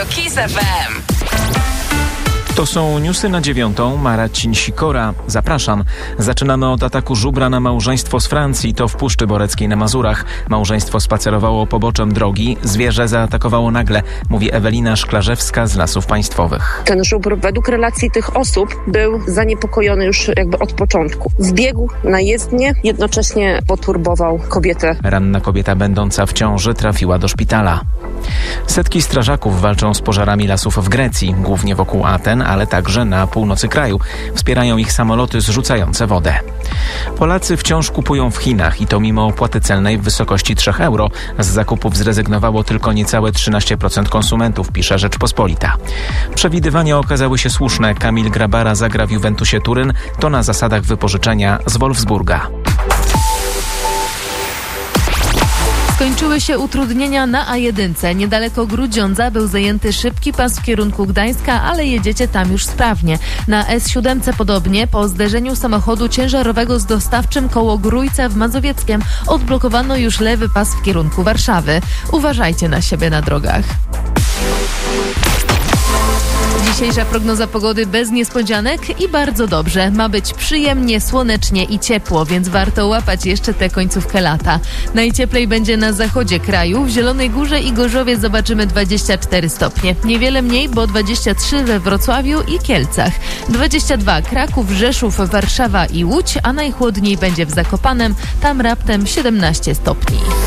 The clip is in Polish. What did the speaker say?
Radio Kiss FM. To są newsy na 9:00. Marcin Sikora. Zapraszam. Zaczynamy od ataku żubra na małżeństwo z Francji. To w Puszczy Boreckiej na Mazurach. Małżeństwo spacerowało poboczem drogi. Zwierzę zaatakowało nagle, mówi Ewelina Szklarzewska z Lasów Państwowych. Ten żubr według relacji tych osób był zaniepokojony już jakby od początku. Wbiegł na jezdnię, jednocześnie poturbował kobietę. Ranna kobieta będąca w ciąży trafiła do szpitala. Setki strażaków walczą z pożarami lasów w Grecji, głównie wokół Aten, ale także na północy kraju. Wspierają ich samoloty zrzucające wodę. Polacy wciąż kupują w Chinach i to mimo opłaty celnej w wysokości 3 euro. Z zakupów zrezygnowało tylko niecałe 13% konsumentów, pisze Rzeczpospolita. Przewidywania okazały się słuszne. Kamil Grabara zagra w Juventusie Turyn, to na zasadach wypożyczenia z Wolfsburga. Skończyły się utrudnienia na A1. Niedaleko Grudziądza był zajęty szybki pas w kierunku Gdańska, ale jedziecie tam już sprawnie. Na S7 podobnie, po zderzeniu samochodu ciężarowego z dostawczym koło Grójca w Mazowieckiem odblokowano już lewy pas w kierunku Warszawy. Uważajcie na siebie na drogach. Dzisiejsza prognoza pogody bez niespodzianek i bardzo dobrze. Ma być przyjemnie, słonecznie i ciepło, więc warto łapać jeszcze tę końcówkę lata. Najcieplej będzie na zachodzie kraju. W Zielonej Górze i Gorzowie zobaczymy 24 stopnie. Niewiele mniej, bo 23 we Wrocławiu i Kielcach. 22 Kraków, Rzeszów, Warszawa i Łódź, a najchłodniej będzie w Zakopanem. Tam raptem 17 stopni.